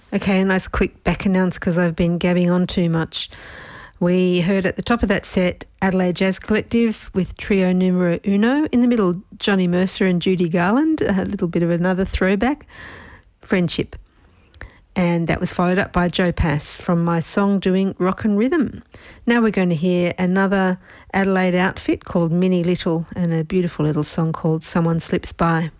Okay, a nice quick back announce because I've been gabbing on too much. We heard at the top of that set Adelaide Jazz Collective with Trio Numero Uno. In the middle, Johnny Mercer and Judy Garland, a little bit of another throwback, Friendship. And that was followed up by Joe Pass from My Song Doing Rock and Rhythm. Now we're going to hear another Adelaide outfit called Minnie Little and a beautiful little song called Someone Slips By.